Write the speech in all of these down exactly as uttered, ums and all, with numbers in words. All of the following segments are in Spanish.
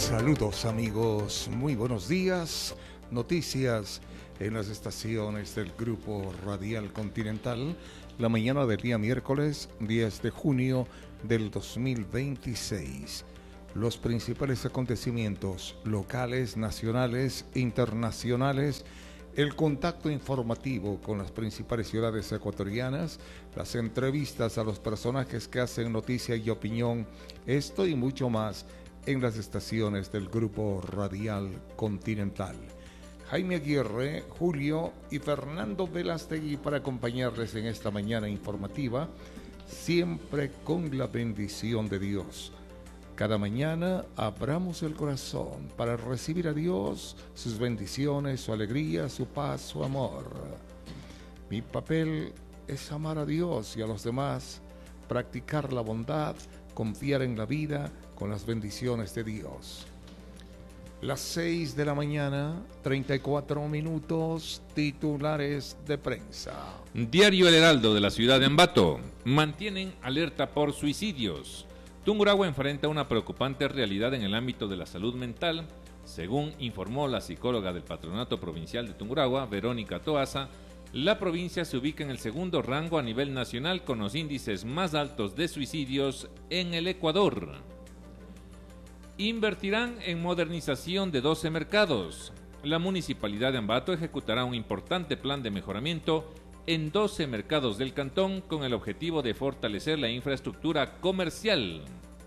Saludos amigos, muy buenos días. Noticias en las estaciones del Grupo Radial Continental, la mañana del día miércoles diez de junio del dos mil veintiséis. Los principales acontecimientos locales, nacionales, internacionales, el contacto informativo con las principales ciudades ecuatorianas, las entrevistas a los personajes que hacen noticia y opinión, esto y mucho más en las estaciones del Grupo Radial Continental. Jaime Aguirre, Julio y Fernando Velastegui para acompañarles en esta mañana informativa, siempre con la bendición de Dios. Cada mañana abramos el corazón para recibir a Dios, sus bendiciones, su alegría, su paz, su amor. Mi papel es amar a Dios y a los demás, practicar la bondad, confiar en la vida con las bendiciones de Dios. Las seis de la mañana, treinta y cuatro minutos, titulares de prensa. Diario El Heraldo de la ciudad de Ambato. Mantienen alerta por suicidios. Tungurahua enfrenta una preocupante realidad en el ámbito de la salud mental. Según informó la psicóloga del Patronato Provincial de Tungurahua, Verónica Toaza, la provincia se ubica en el segundo rango a nivel nacional con los índices más altos de suicidios en el Ecuador. Invertirán en modernización de doce mercados. La Municipalidad de Ambato ejecutará un importante plan de mejoramiento en doce mercados del cantón con el objetivo de fortalecer la infraestructura comercial.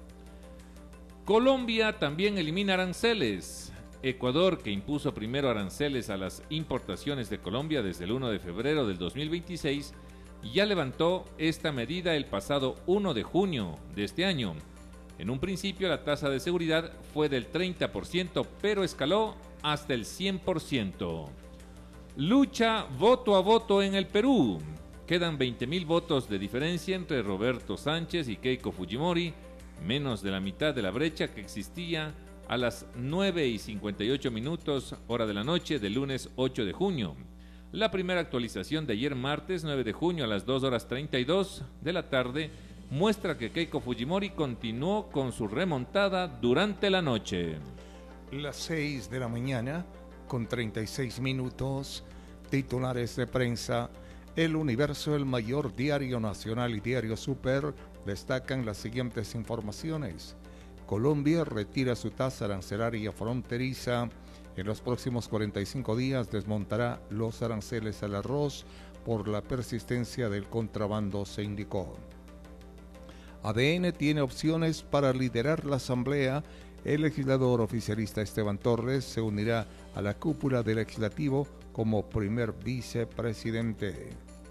Colombia también elimina aranceles. Ecuador, que impuso primero aranceles a las importaciones de Colombia desde el uno de febrero del dos mil veintiséis, ya levantó esta medida el pasado uno de junio de este año. En un principio la tasa de seguridad fue del treinta por ciento, pero escaló hasta el cien por ciento. Lucha voto a voto en el Perú. Quedan veinte mil votos de diferencia entre Roberto Sánchez y Keiko Fujimori, menos de la mitad de la brecha que existía a las nueve y cincuenta y ocho minutos, hora de la noche del lunes ocho de junio. La primera actualización de ayer martes nueve de junio a las dos horas treinta y dos de la tarde muestra que Keiko Fujimori continuó con su remontada durante la noche. Las seis de la mañana, con treinta y seis minutos, titulares de prensa. El Universo, el mayor diario nacional y diario Super, destacan las siguientes informaciones. Colombia retira su tasa arancelaria fronteriza. En los próximos cuarenta y cinco días desmontará los aranceles al arroz por la persistencia del contrabando, se indicó. A D N tiene opciones para liderar la asamblea. El legislador oficialista Esteban Torres se unirá a la cúpula del legislativo como primer vicepresidente.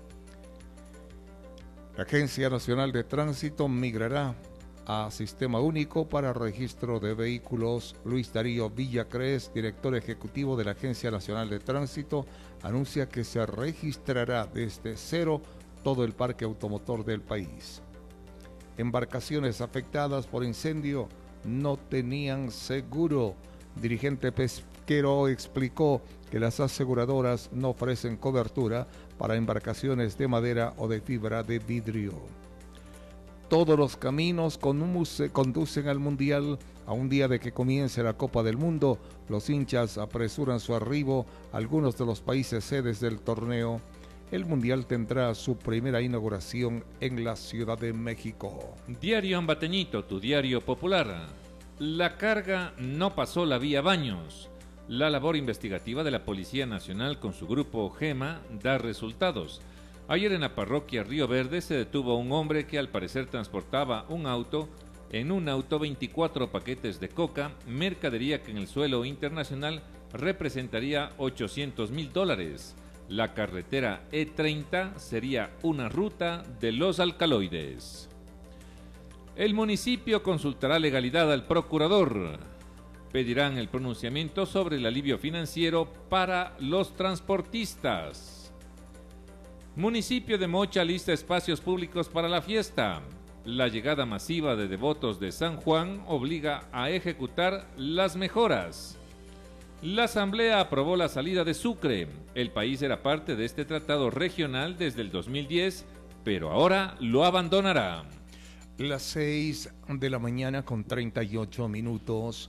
La Agencia Nacional de Tránsito migrará a Sistema Único para Registro de Vehículos. Luis Darío Villacrés, director ejecutivo de la Agencia Nacional de Tránsito, anuncia que se registrará desde cero todo el parque automotor del país. Embarcaciones afectadas por incendio no tenían seguro. Dirigente pesquero explicó que las aseguradoras no ofrecen cobertura para embarcaciones de madera o de fibra de vidrio. Todos los caminos conducen al Mundial. A un día de que comience la Copa del Mundo, los hinchas apresuran su arribo a algunos de los países sedes del torneo. El Mundial tendrá su primera inauguración en la Ciudad de México. Diario Ambateñito, tu diario popular. La carga no pasó la vía Baños. La labor investigativa de la Policía Nacional con su grupo GEMA da resultados. Ayer en la parroquia Río Verde se detuvo a un hombre que al parecer transportaba un auto, en un auto veinticuatro paquetes de coca, mercadería que en el suelo internacional representaría ochocientos mil dólares. La carretera E treinta sería una ruta de los alcaloides. El municipio consultará legalidad al procurador. Pedirán el pronunciamiento sobre el alivio financiero para los transportistas. Municipio de Mocha lista espacios públicos para la fiesta. La llegada masiva de devotos de San Juan obliga a ejecutar las mejoras. La Asamblea aprobó la salida de Sucre. El país era parte de este tratado regional desde el dos mil diez, pero ahora lo abandonará. Las seis de la mañana con treinta y ocho minutos.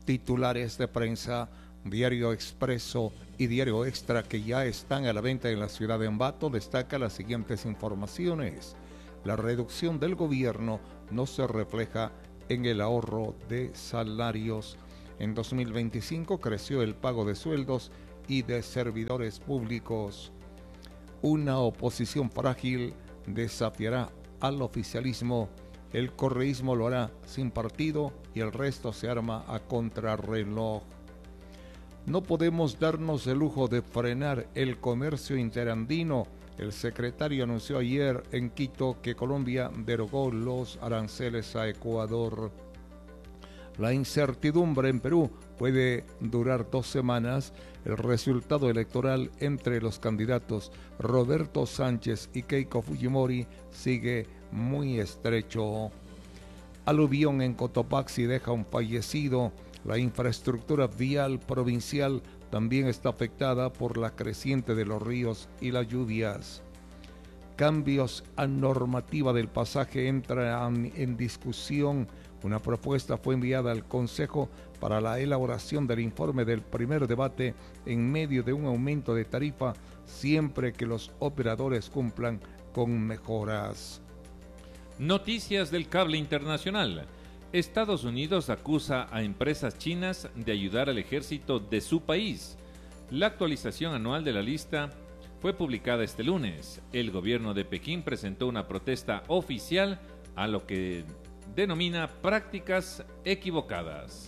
titulares de prensa, Diario Expreso y Diario Extra, que ya están a la venta en la ciudad de Ambato, destaca las siguientes informaciones. La reducción del gobierno no se refleja en el ahorro de salarios. En dos mil veinticinco creció el pago de sueldos y de servidores públicos. Una oposición frágil desafiará al oficialismo. El correísmo lo hará sin partido y el resto se arma a contrarreloj. No podemos darnos el lujo de frenar el comercio interandino. El secretario anunció ayer en Quito que Colombia derogó los aranceles a Ecuador. La incertidumbre en Perú puede durar dos semanas. El resultado electoral entre los candidatos Roberto Sánchez y Keiko Fujimori sigue muy estrecho. Aluvión en Cotopaxi deja un fallecido. La infraestructura vial provincial también está afectada por la creciente de los ríos y las lluvias. Cambios a normativa del pasaje entran en discusión. Una propuesta fue enviada al Consejo para la elaboración del informe del primer debate en medio de un aumento de tarifa, siempre que los operadores cumplan con mejoras. Noticias del cable internacional. Estados Unidos acusa a empresas chinas de ayudar al ejército de su país. La actualización anual de la lista fue publicada este lunes. El gobierno de Pekín presentó una protesta oficial a lo que denomina prácticas equivocadas.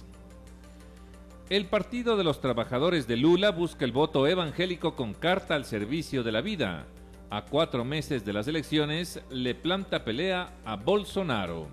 El Partido de los Trabajadores de Lula busca el voto evangélico con carta al servicio de la vida. A cuatro meses de las elecciones, le planta pelea a Bolsonaro.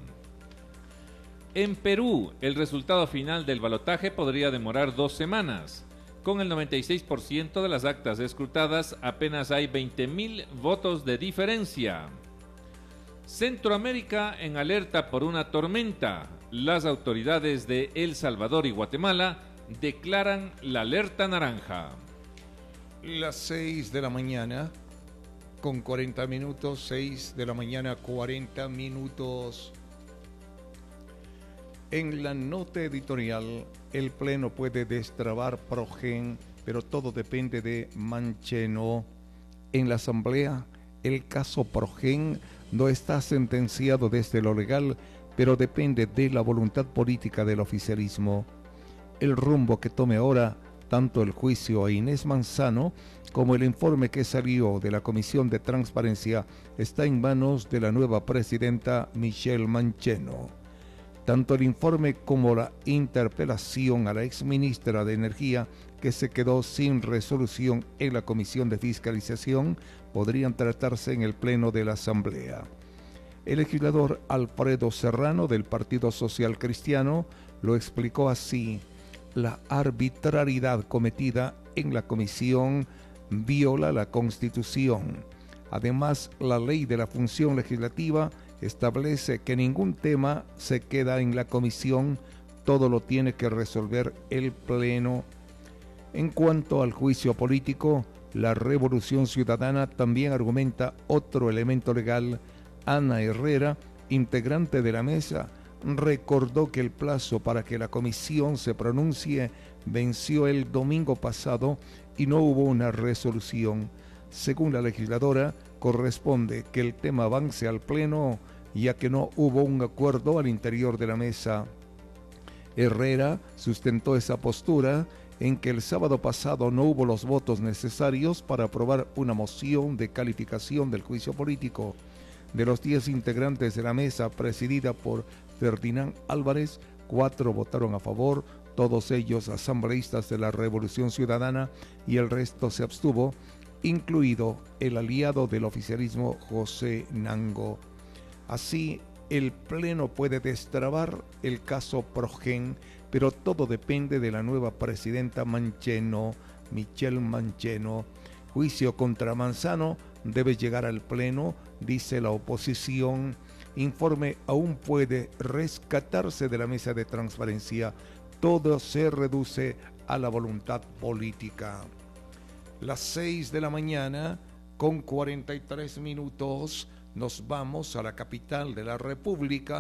En Perú, el resultado final del balotaje podría demorar dos semanas. Con el noventa y seis por ciento de las actas escrutadas, apenas hay veinte mil votos de diferencia. Centroamérica en alerta por una tormenta. Las autoridades de El Salvador y Guatemala declaran la alerta naranja. Las seis de la mañana con cuarenta minutos, seis de la mañana cuarenta minutos. En la nota editorial, el Pleno puede destrabar Progen, pero todo depende de Mancheno. En la Asamblea, el caso Progen no está sentenciado desde lo legal, pero depende de la voluntad política del oficialismo. El rumbo que tome ahora, tanto el juicio a Inés Manzano como el informe que salió de la Comisión de Transparencia, está en manos de la nueva presidenta Michelle Mancheno. Tanto el informe como la interpelación a la exministra de Energía, que se quedó sin resolución en la Comisión de Fiscalización, podrían tratarse en el Pleno de la Asamblea. El legislador Alfredo Serrano, del Partido Social Cristiano, lo explicó así: la arbitrariedad cometida en la comisión viola la Constitución. Además, la ley de la función legislativa establece que ningún tema se queda en la comisión, todo lo tiene que resolver el Pleno. En cuanto al juicio político, la Revolución Ciudadana también argumenta otro elemento legal. Ana Herrera, integrante de la mesa, recordó que el plazo para que la comisión se pronuncie venció el domingo pasado y no hubo una resolución. Según la legisladora, corresponde que el tema avance al Pleno, ya que no hubo un acuerdo al interior de la mesa. Herrera sustentó esa postura en que el sábado pasado no hubo los votos necesarios para aprobar una moción de calificación del juicio político. De los diez integrantes de la mesa presidida por Ferdinand Álvarez, cuatro votaron a favor, todos ellos asambleístas de la Revolución Ciudadana, y el resto se abstuvo, incluido el aliado del oficialismo José Nango. Así, el Pleno puede destrabar el caso Progen, pero todo depende de la nueva presidenta Mancheno, Michelle Mancheno. Juicio contra Manzano debe llegar al Pleno, dice la oposición. Informe aún puede rescatarse de la mesa de transparencia. Todo se reduce a la voluntad política. Las seis de la mañana con cuarenta y tres minutos. Nos vamos a la capital de la República,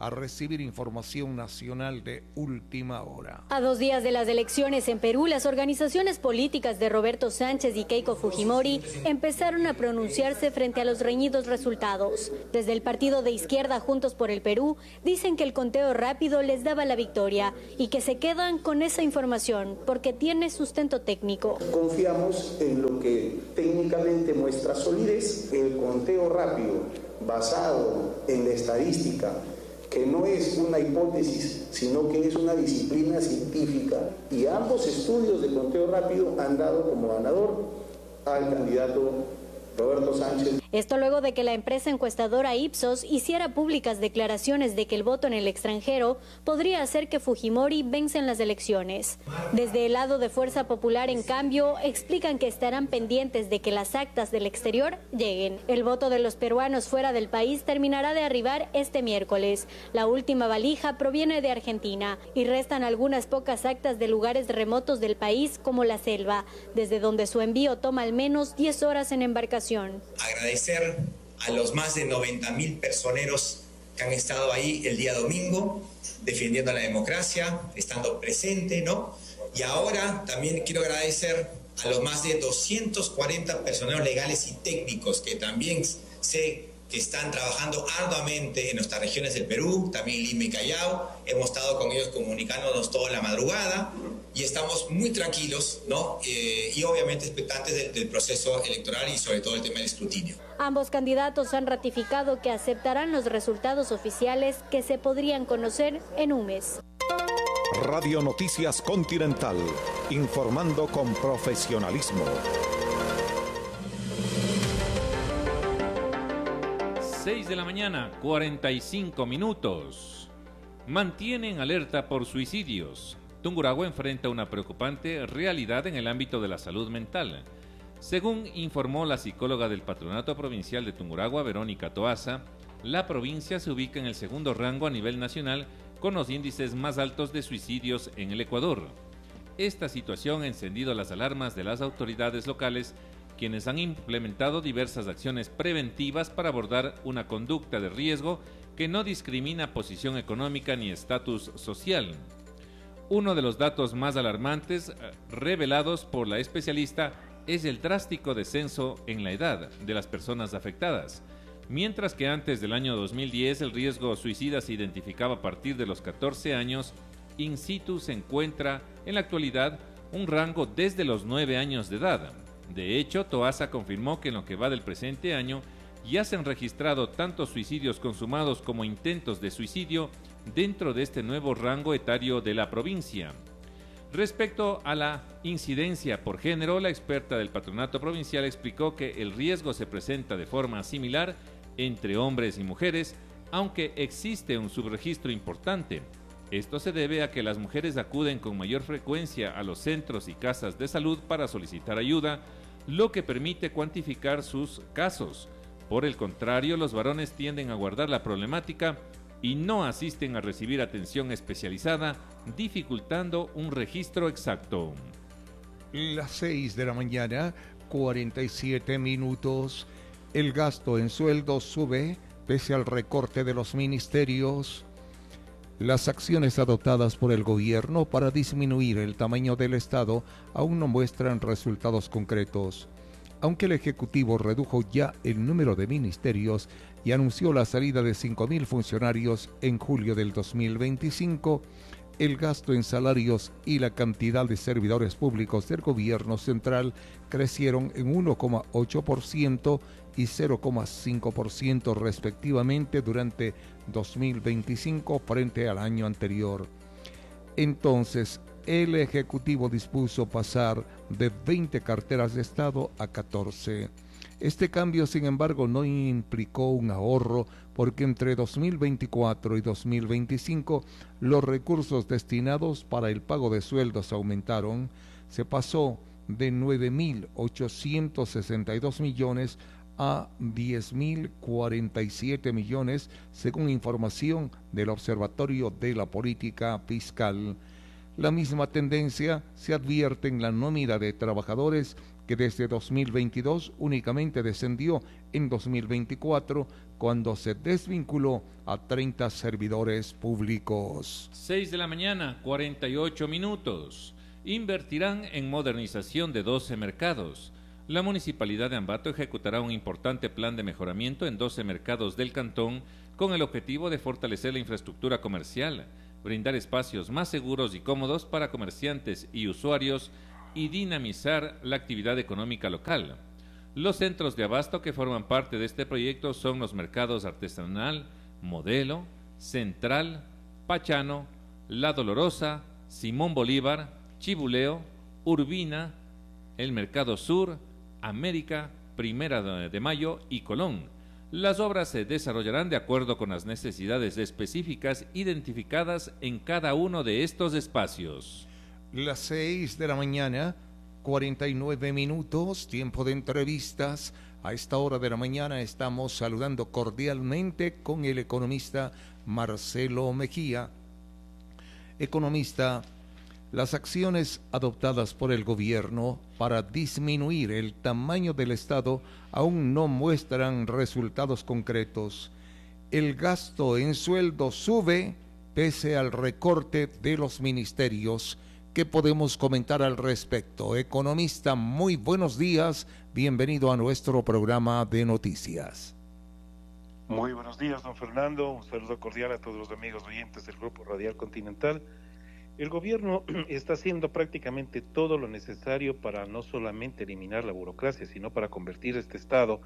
a recibir información nacional de última hora. A dos días de las elecciones en Perú, las organizaciones políticas de Roberto Sánchez y Keiko Fujimori empezaron a pronunciarse frente a los reñidos resultados. Desde el partido de izquierda Juntos por el Perú dicen que el conteo rápido les daba la victoria y que se quedan con esa información porque tiene sustento técnico. Confiamos en lo que técnicamente muestra solidez. El conteo rápido basado en la estadística, que no es una hipótesis, sino que es una disciplina científica, y ambos estudios de conteo rápido han dado como ganador al candidato Roberto Sánchez. Esto luego de que la empresa encuestadora Ipsos hiciera públicas declaraciones de que el voto en el extranjero podría hacer que Fujimori vence en las elecciones. Desde el lado de Fuerza Popular, en cambio, explican que estarán pendientes de que las actas del exterior lleguen. El voto de los peruanos fuera del país terminará de arribar este miércoles. La última valija proviene de Argentina y restan algunas pocas actas de lugares remotos del país como la selva, desde donde su envío toma al menos diez horas en embarcación. Agradecer a los más de noventa mil personeros que han estado ahí el día domingo defendiendo la democracia, estando presente, ¿no? Y ahora también quiero agradecer a los más de doscientos cuarenta personeros legales y técnicos que también sé que están trabajando arduamente en nuestras regiones del Perú, también Lima y Callao. Hemos estado con ellos comunicándonos toda la madrugada y estamos muy tranquilos, ¿no? Eh, y obviamente expectantes del, del proceso electoral y sobre todo el tema del escrutinio. Ambos candidatos han ratificado que aceptarán los resultados oficiales que se podrían conocer en un mes. Radio Noticias Continental, informando con profesionalismo. seis de la mañana, cuarenta y cinco minutos. Mantienen alerta por suicidios. Tungurahua enfrenta una preocupante realidad en el ámbito de la salud mental. Según informó la psicóloga del Patronato Provincial de Tungurahua, Verónica Toaza, la provincia se ubica en el segundo rango a nivel nacional con los índices más altos de suicidios en el Ecuador. Esta situación ha encendido las alarmas de las autoridades locales, quienes han implementado diversas acciones preventivas para abordar una conducta de riesgo que no discrimina posición económica ni estatus social. Uno de los datos más alarmantes revelados por la especialista es el drástico descenso en la edad de las personas afectadas. Mientras que antes del año dos mil diez el riesgo suicida se identificaba a partir de los catorce años, in situ se encuentra en la actualidad un rango desde los nueve años de edad. De hecho, Toaza confirmó que en lo que va del presente año ya se han registrado tanto suicidios consumados como intentos de suicidio dentro de este nuevo rango etario de la provincia. Respecto a la incidencia por género, la experta del Patronato Provincial explicó que el riesgo se presenta de forma similar entre hombres y mujeres, aunque existe un subregistro importante. Esto se debe a que las mujeres acuden con mayor frecuencia a los centros y casas de salud para solicitar ayuda, lo que permite cuantificar sus casos. Por el contrario, los varones tienden a guardar la problemática y no asisten a recibir atención especializada, dificultando un registro exacto. Las seis de la mañana, cuarenta y siete minutos. El gasto en sueldos sube pese al recorte de los ministerios. Las acciones adoptadas por el gobierno para disminuir el tamaño del Estado aún no muestran resultados concretos. Aunque el Ejecutivo redujo ya el número de ministerios y anunció la salida de cinco mil funcionarios en julio del dos mil veinticinco, el gasto en salarios y la cantidad de servidores públicos del gobierno central crecieron en uno coma ocho por ciento y cero coma cinco por ciento respectivamente durante dos mil veinticinco frente al año anterior. Entonces, el Ejecutivo dispuso pasar de veinte carteras de Estado a catorce. Este cambio, sin embargo, no implicó un ahorro porque entre dos mil veinticuatro y dos mil veinticinco los recursos destinados para el pago de sueldos aumentaron. Se pasó de nueve mil ochocientos sesenta y dos millones a diez mil cuarenta y siete millones, según información del Observatorio de la Política Fiscal. La misma tendencia se advierte en la nómina de trabajadores, que desde dos mil veintidós únicamente descendió en dos mil veinticuatro cuando se desvinculó a treinta servidores públicos. seis de la mañana, cuarenta y ocho minutos. Invertirán en modernización de doce mercados. La Municipalidad de Ambato ejecutará un importante plan de mejoramiento en doce mercados del cantón con el objetivo de fortalecer la infraestructura comercial, brindar espacios más seguros y cómodos para comerciantes y usuarios y dinamizar la actividad económica local. Los centros de abasto que forman parte de este proyecto son los mercados Artesanal, Modelo, Central, Pachano, La Dolorosa, Simón Bolívar, Chibuleo, Urbina, el Mercado Sur, América, Primera de Mayo y Colón. Las obras se desarrollarán de acuerdo con las necesidades específicas identificadas en cada uno de estos espacios. Las seis de la mañana, cuarenta y nueve minutos, tiempo de entrevistas. A esta hora de la mañana estamos saludando cordialmente con el economista Marcelo Mejía. Economista, las acciones adoptadas por el gobierno para disminuir el tamaño del Estado aún no muestran resultados concretos. El gasto en sueldos sube pese al recorte de los ministerios. ¿Qué podemos comentar al respecto? Economista, muy buenos días. Bienvenido a nuestro programa de noticias. Muy buenos días, don Fernando. Un saludo cordial a todos los amigos oyentes del Grupo Radial Continental. El gobierno está haciendo prácticamente todo lo necesario para no solamente eliminar la burocracia, sino para convertir este Estado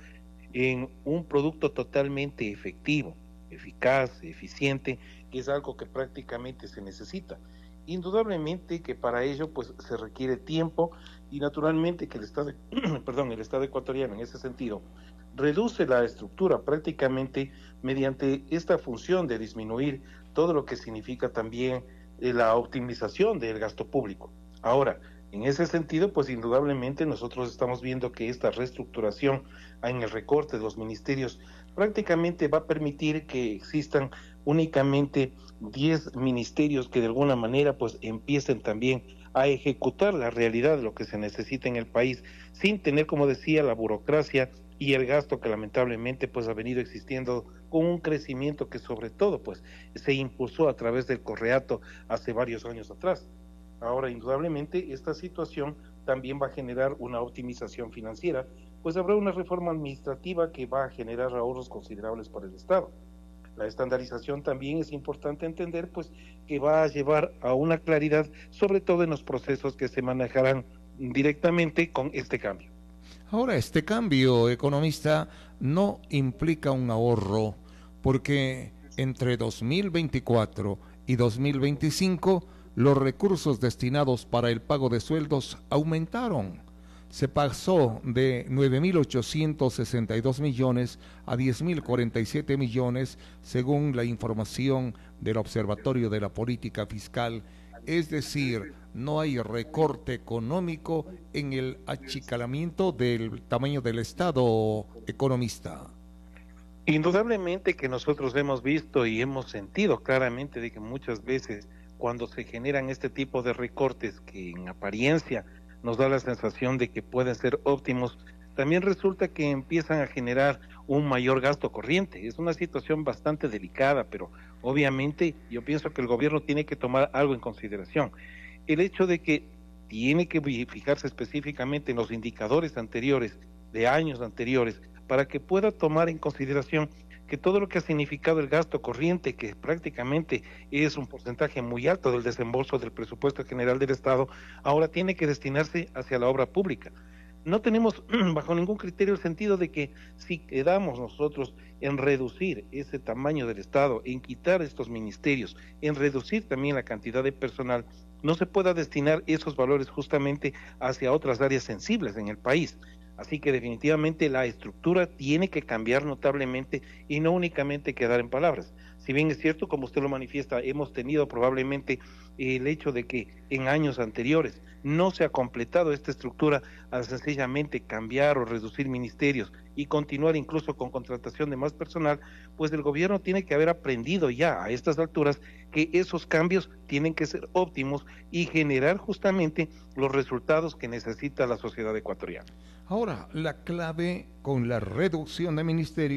en un producto totalmente efectivo, eficaz, eficiente, que es algo que prácticamente se necesita. Indudablemente que para ello pues se requiere tiempo y naturalmente que el Estado, perdón, el Estado ecuatoriano en ese sentido reduce la estructura prácticamente mediante esta función de disminuir todo lo que significa también eh, la optimización del gasto público. Ahora, en ese sentido, pues indudablemente nosotros estamos viendo que esta reestructuración en el recorte de los ministerios prácticamente va a permitir que existan únicamente diez ministerios que de alguna manera pues empiecen también a ejecutar la realidad de lo que se necesita en el país, sin tener, como decía, la burocracia y el gasto que lamentablemente pues ha venido existiendo con un crecimiento que sobre todo pues se impulsó a través del correato hace varios años atrás. Ahora, indudablemente, esta situación también va a generar una optimización financiera, pues habrá una reforma administrativa que va a generar ahorros considerables para el Estado. La estandarización también es importante entender, pues, que va a llevar a una claridad, sobre todo en los procesos que se manejarán directamente con este cambio. Ahora, este cambio, economista, no implica un ahorro, porque entre dos mil veinticuatro y dos mil veinticinco los recursos destinados para el pago de sueldos aumentaron. Se pasó de nueve mil ochocientos sesenta y dos millones a diez mil cuarenta y siete millones, según la información del Observatorio de la Política Fiscal. Es decir, no hay recorte económico en el achicalamiento del tamaño del Estado, economista. Indudablemente que nosotros hemos visto y hemos sentido claramente de que muchas veces cuando se generan este tipo de recortes que en apariencia nos da la sensación de que pueden ser óptimos, también resulta que empiezan a generar un mayor gasto corriente. Es una situación bastante delicada, pero obviamente yo pienso que el gobierno tiene que tomar algo en consideración. El hecho de que tiene que fijarse específicamente en los indicadores anteriores, de años anteriores, para que pueda tomar en consideración que todo lo que ha significado el gasto corriente, que prácticamente es un porcentaje muy alto del desembolso del presupuesto general del Estado, ahora tiene que destinarse hacia la obra pública. No tenemos bajo ningún criterio el sentido de que si quedamos nosotros en reducir ese tamaño del Estado, en quitar estos ministerios, en reducir también la cantidad de personal, no se pueda destinar esos valores justamente hacia otras áreas sensibles en el país. Así que definitivamente la estructura tiene que cambiar notablemente y no únicamente quedar en palabras. Si bien es cierto, como usted lo manifiesta, hemos tenido probablemente el hecho de que en años anteriores no se ha completado esta estructura al sencillamente cambiar o reducir ministerios y continuar incluso con contratación de más personal, pues el gobierno tiene que haber aprendido ya a estas alturas que esos cambios tienen que ser óptimos y generar justamente los resultados que necesita la sociedad ecuatoriana. Ahora, la clave con la reducción de ministerios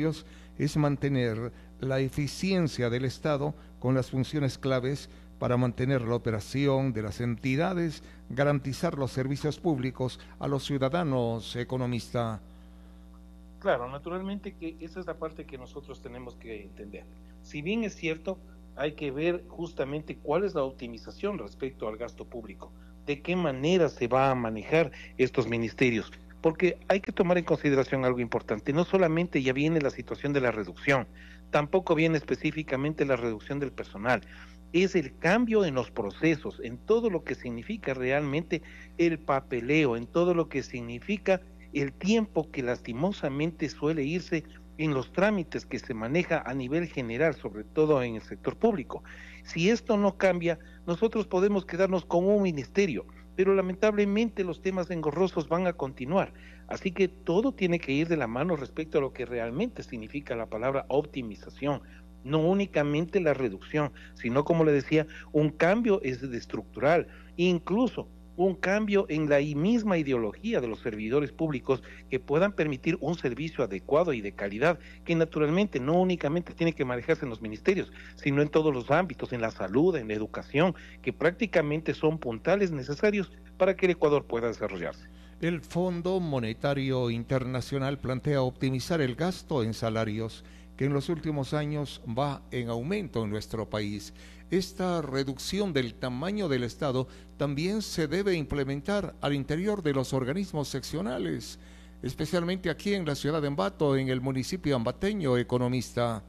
es mantener la eficiencia del Estado con las funciones claves para mantener la operación de las entidades, garantizar los servicios públicos a los ciudadanos, economista. Claro, naturalmente que esa es la parte que nosotros tenemos que entender. Si bien es cierto, hay que ver justamente cuál es la optimización respecto al gasto público, de qué manera se va a manejar estos ministerios, porque hay que tomar en consideración algo importante. No solamente ya viene la situación de la reducción, tampoco viene específicamente la reducción del personal, es el cambio en los procesos, en todo lo que significa realmente el papeleo, en todo lo que significa el tiempo que lastimosamente suele irse en los trámites que se maneja a nivel general, sobre todo en el sector público. Si esto no cambia, nosotros podemos quedarnos con un ministerio, pero lamentablemente los temas engorrosos van a continuar. Así que todo tiene que ir de la mano respecto a lo que realmente significa la palabra optimización. No únicamente la reducción, sino, como le decía, un cambio es estructural, incluso un cambio en la misma ideología de los servidores públicos que puedan permitir un servicio adecuado y de calidad, que naturalmente no únicamente tiene que manejarse en los ministerios, sino en todos los ámbitos, en la salud, en la educación, que prácticamente son puntales necesarios para que el Ecuador pueda desarrollarse. El Fondo Monetario Internacional plantea optimizar el gasto en salarios, que en los últimos años va en aumento en nuestro país. Esta reducción del tamaño del Estado también se debe implementar al interior de los organismos seccionales, especialmente aquí en la ciudad de Ambato, en el municipio ambateño, economista.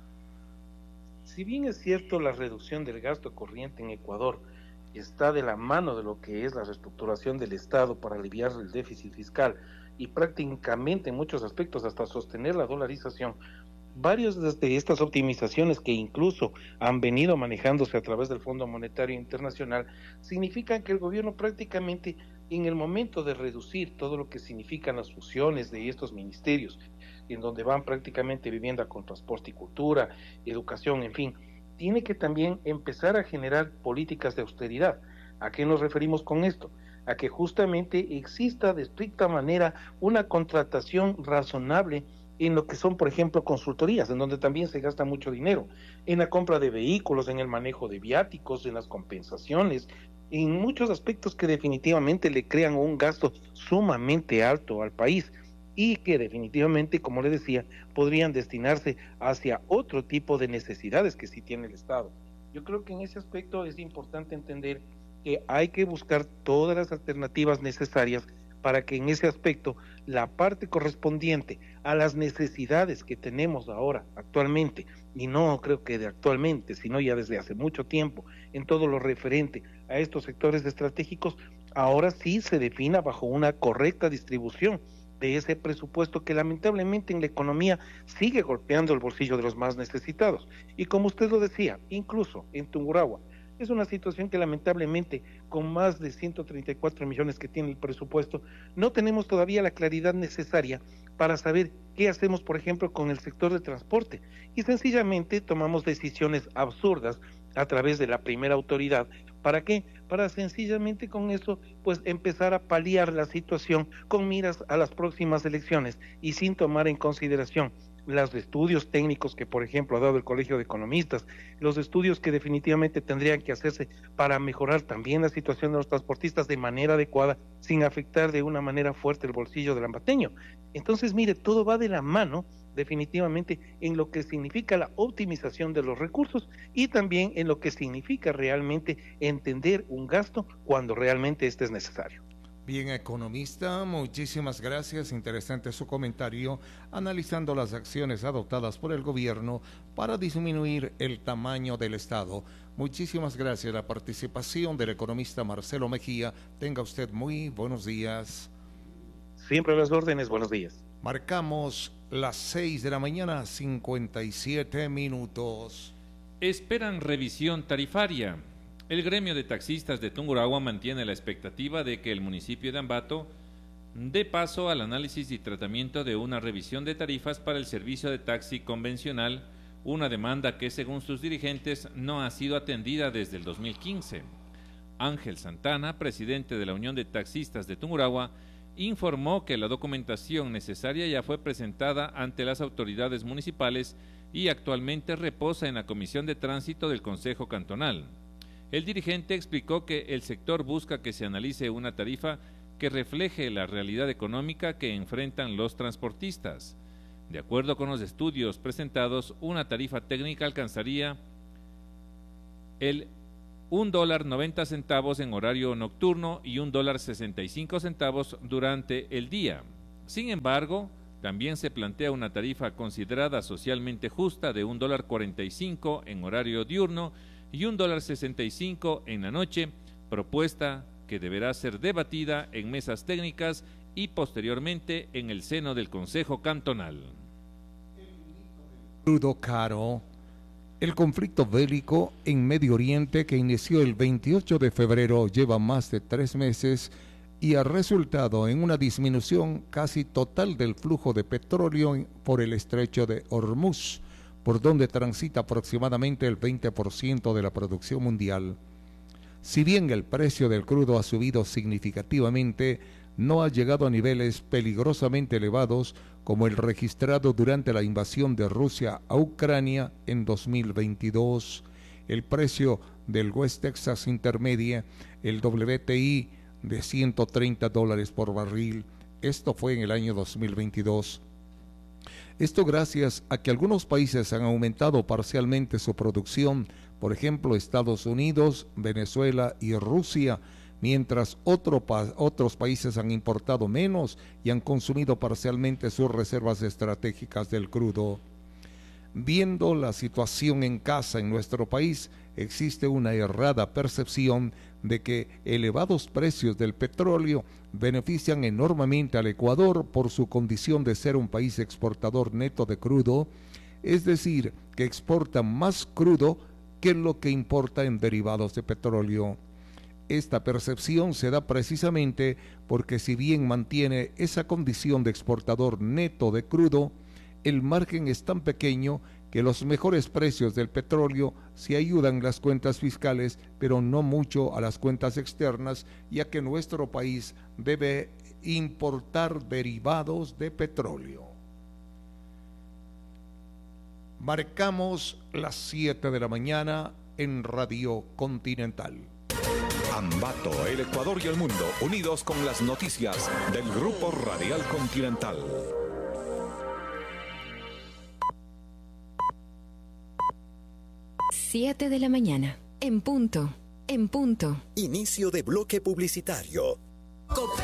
Si bien es cierto, la reducción del gasto corriente en Ecuador está de la mano de lo que es la reestructuración del Estado para aliviar el déficit fiscal y prácticamente en muchos aspectos hasta sostener la dolarización, varias de estas optimizaciones que incluso han venido manejándose a través del Fondo Monetario Internacional significan que el gobierno prácticamente, en el momento de reducir todo lo que significan las fusiones de estos ministerios, en donde van prácticamente vivienda con transporte y cultura, educación, en fin, tiene que también empezar a generar políticas de austeridad. ¿A qué nos referimos con esto? A que justamente exista de estricta manera una contratación razonable en lo que son, por ejemplo, consultorías, en donde también se gasta mucho dinero, en la compra de vehículos, en el manejo de viáticos, en las compensaciones, en muchos aspectos que definitivamente le crean un gasto sumamente alto al país y que definitivamente, como le decía, podrían destinarse hacia otro tipo de necesidades que sí tiene el Estado. Yo creo que en ese aspecto es importante entender que hay que buscar todas las alternativas necesarias para que en ese aspecto la parte correspondiente a las necesidades que tenemos ahora, actualmente, y no creo que de actualmente, sino ya desde hace mucho tiempo, en todo lo referente a estos sectores estratégicos, ahora sí se defina bajo una correcta distribución de ese presupuesto que lamentablemente en la economía sigue golpeando el bolsillo de los más necesitados. Y como usted lo decía, incluso en Tungurahua, es una situación que lamentablemente, con más de ciento treinta y cuatro millones que tiene el presupuesto, no tenemos todavía la claridad necesaria para saber qué hacemos, por ejemplo, con el sector de transporte. Y sencillamente tomamos decisiones absurdas a través de la primera autoridad. ¿Para qué? Para sencillamente con eso, pues empezar a paliar la situación con miras a las próximas elecciones y sin tomar en consideración los estudios técnicos que, por ejemplo, ha dado el Colegio de Economistas, los estudios que definitivamente tendrían que hacerse para mejorar también la situación de los transportistas de manera adecuada, sin afectar de una manera fuerte el bolsillo del ambateño. Entonces, mire, todo va de la mano definitivamente en lo que significa la optimización de los recursos y también en lo que significa realmente entender un gasto cuando realmente este es necesario. Bien, economista, muchísimas gracias. Interesante su comentario analizando las acciones adoptadas por el gobierno para disminuir el tamaño del Estado. Muchísimas gracias. La participación del economista Marcelo Mejía. Tenga usted muy buenos días. Siempre a las órdenes, buenos días. Marcamos las seis de la mañana, cincuenta y siete minutos. Esperan revisión tarifaria. El gremio de taxistas de Tungurahua mantiene la expectativa de que el municipio de Ambato dé paso al análisis y tratamiento de una revisión de tarifas para el servicio de taxi convencional, una demanda que, según sus dirigentes, no ha sido atendida desde el dos mil quince. Ángel Santana, presidente de la Unión de Taxistas de Tungurahua, informó que la documentación necesaria ya fue presentada ante las autoridades municipales y actualmente reposa en la Comisión de Tránsito del Consejo Cantonal. El dirigente explicó que el sector busca que se analice una tarifa que refleje la realidad económica que enfrentan los transportistas. De acuerdo con los estudios presentados, una tarifa técnica alcanzaría el un dólar noventa centavos en horario nocturno y un dólar sesenta y cinco centavos durante el día. Sin embargo, también se plantea una tarifa considerada socialmente justa de un dólar cuarenta y cinco en horario diurno y un dólar sesenta y cinco en la noche, propuesta que deberá ser debatida en mesas técnicas y posteriormente en el seno del Consejo Cantonal. Crudo caro. El conflicto bélico en Medio Oriente, que inició el veintiocho de febrero, lleva más de tres meses y ha resultado en una disminución casi total del flujo de petróleo por el estrecho de Hormuz, por donde transita aproximadamente el veinte por ciento de la producción mundial. Si bien el precio del crudo ha subido significativamente, no ha llegado a niveles peligrosamente elevados como el registrado durante la invasión de Rusia a Ucrania en dos mil veintidós. El precio del West Texas Intermediate, el W T I, de ciento treinta dólares por barril. Esto fue en el año dos mil veintidós. Esto gracias a que algunos países han aumentado parcialmente su producción, por ejemplo Estados Unidos, Venezuela y Rusia, mientras otro pa- otros países han importado menos y han consumido parcialmente sus reservas estratégicas del crudo. Viendo la situación en casa en nuestro país, existe una errada percepción de que elevados precios del petróleo benefician enormemente al Ecuador por su condición de ser un país exportador neto de crudo, es decir, que exporta más crudo que lo que importa en derivados de petróleo. Esta percepción se da precisamente porque si bien mantiene esa condición de exportador neto de crudo, el margen es tan pequeño que los mejores precios del petróleo sí ayudan las cuentas fiscales, pero no mucho a las cuentas externas, ya que nuestro país debe importar derivados de petróleo. Marcamos las siete de la mañana en Radio Continental. Ambato, el Ecuador y el mundo, unidos con las noticias del Grupo Radial Continental. Siete de la mañana, en punto, en punto. Inicio de bloque publicitario.